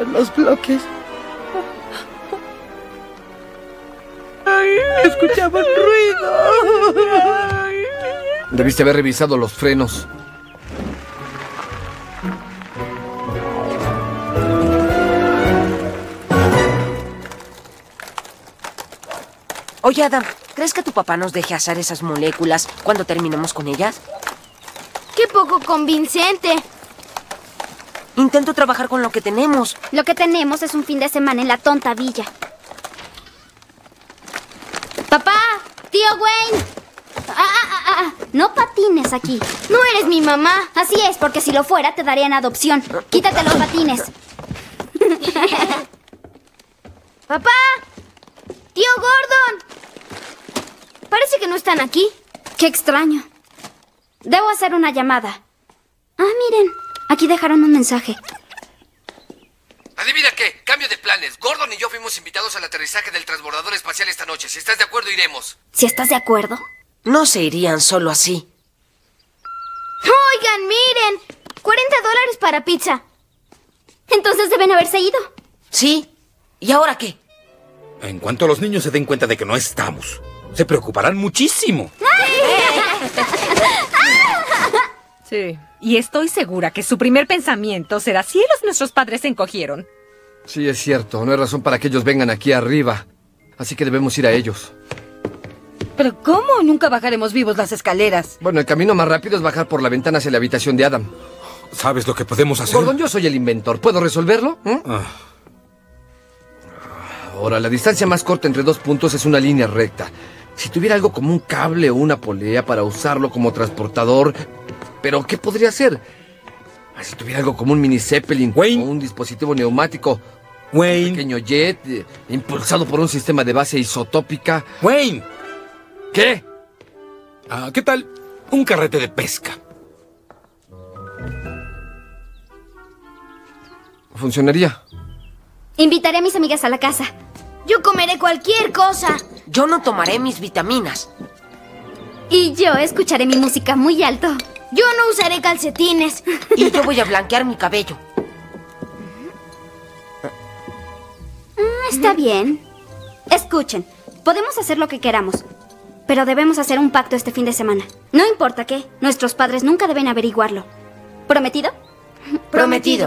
movían los bloques. Escuchaba el ruido. Debiste haber revisado los frenos. Oye, Adam, ¿crees que tu papá nos deje asar esas moléculas cuando terminemos con ellas? ¡Qué poco convincente! Intento trabajar con lo que tenemos. Lo que tenemos es un fin de semana en la tonta villa. ¡Papá! ¡Tío Wayne! No patines aquí. No eres mi mamá. Así es, porque si lo fuera te darían adopción. Quítate los patines. ¡Papá! ¡Tío Gordon! Parece que no están aquí. Qué extraño. Debo hacer una llamada. Miren, aquí dejaron un mensaje. Adivina qué, cambio de planes. Gordon y yo fuimos invitados al aterrizaje del transbordador espacial esta noche. Si estás de acuerdo, iremos. Si estás de acuerdo. No se irían solo así. Oigan, miren. $40 para pizza. Entonces deben haberse ido. Sí. ¿Y ahora qué? En cuanto los niños se den cuenta de que no estamos, se preocuparán muchísimo. Sí, y estoy segura que su primer pensamiento será: cielos, nuestros padres se encogieron. Sí, es cierto. No hay razón para que ellos vengan aquí arriba. Así que debemos ir a ellos. ¿Pero cómo? Nunca bajaremos vivos las escaleras. Bueno, el camino más rápido es bajar por la ventana hacia la habitación de Adam. ¿Sabes lo que podemos hacer? Gordon, yo soy el inventor. ¿Puedo resolverlo? Ahora, la distancia más corta entre dos puntos es una línea recta. Si tuviera algo como un cable o una polea para usarlo como transportador... ¿Pero qué podría hacer? Si tuviera algo como un mini Zeppelin, Wayne, o un dispositivo neumático... Wayne, un pequeño jet impulsado por un sistema de base isotópica... Wayne. ¿Qué? ¿Qué tal un carrete de pesca? Funcionaría. Invitaré a mis amigas a la casa. Yo comeré cualquier cosa. Yo no tomaré mis vitaminas. Y yo escucharé mi música muy alto. Yo no usaré calcetines. Y yo voy a blanquear mi cabello. Está bien. Escuchen, podemos hacer lo que queramos, pero debemos hacer un pacto este fin de semana. No importa qué, nuestros padres nunca deben averiguarlo. ¿Prometido? Prometido.